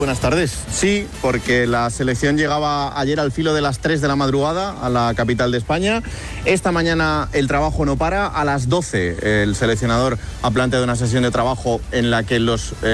Buenas tardes. Sí, porque la selección llegaba ayer al filo de las 3 de la madrugada a la capital de España. Esta mañana el trabajo no para. A las 12 el seleccionador ha planteado una sesión de trabajo en la que los